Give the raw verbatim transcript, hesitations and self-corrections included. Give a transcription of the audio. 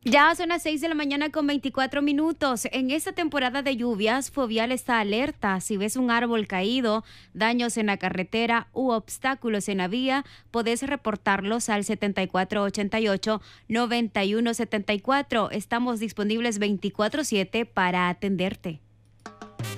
Ya son las seis de la mañana con veinticuatro minutos. En esta temporada de lluvias, Fovial está alerta. Si ves un árbol caído, daños en la carretera u obstáculos en la vía, podés reportarlos al setenta y cuatro ochenta y ocho, noventa y uno setenta y cuatro. Estamos disponibles veinticuatro siete para atenderte.